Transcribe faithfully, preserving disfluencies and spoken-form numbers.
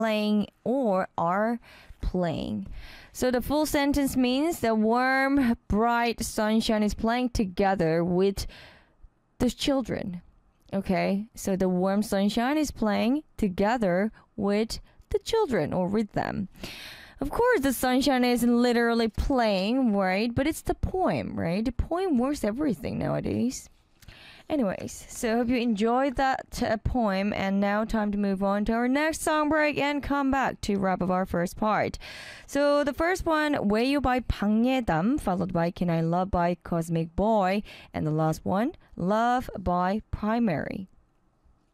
playing or are playing. So the full sentence means the warm, bright sunshine is playing together with the children. Okay, so the warm sunshine is playing together with the children or with them. Of course, the sunshine isn't literally playing, right? But it's the poem, right? The poem works everything nowadays. Anyways, so hope you enjoyed that uh, poem, and now time to move on to our next song break and come back to wrap up our first part. So the first one, Weyu by 방예담, followed by Can I Love by Cosmic Boy, and the last one, Love by Primary.